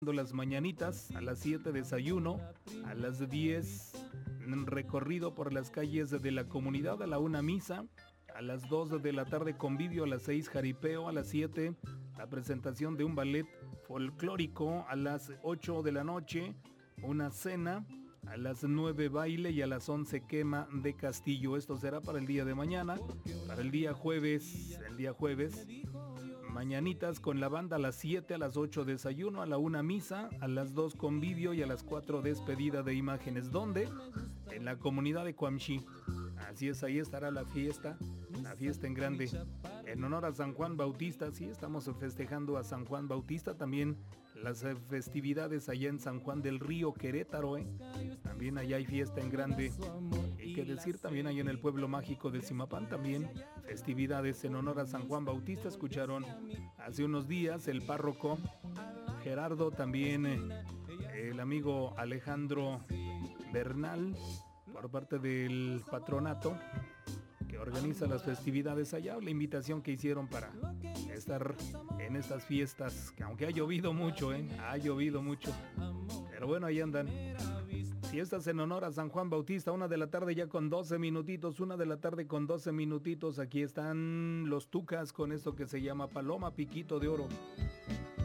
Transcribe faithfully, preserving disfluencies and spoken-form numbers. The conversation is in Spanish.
las mañanitas, a las siete desayuno, a las diez recorrido por las calles de la comunidad, a la una misa, a las dos de la tarde convivio, a las seis jaripeo, a las siete la presentación de un ballet folclórico, a las ocho de la noche una cena, a las nueve baile y a las once quema de castillo. Esto será para el día de mañana. Para el día jueves, el día jueves mañanitas con la banda, a las siete, a las ocho desayuno, a la una misa, a las dos convivio y a las cuatro despedida de imágenes. ¿Dónde? En la comunidad de Cuamxí. Así es, ahí estará la fiesta, la fiesta en grande. En honor a San Juan Bautista, sí, estamos festejando a San Juan Bautista. También las festividades allá en San Juan del Río, Querétaro, ¿eh? También allá hay fiesta en grande. Y qué decir, también hay en el pueblo mágico de Zimapán, también festividades en honor a San Juan Bautista. Escucharon hace unos días el párroco Gerardo, también eh, el amigo Alejandro Bernal, por parte del patronato que organiza las festividades allá, la invitación que hicieron para estar en estas fiestas, que aunque ha llovido mucho, ¿eh? ha llovido mucho, pero bueno, ahí andan. Fiestas en honor a San Juan Bautista, una de la tarde ya con doce minutitos, una de la tarde con doce minutitos. Aquí están los Tucas con esto que se llama Paloma Piquito de Oro.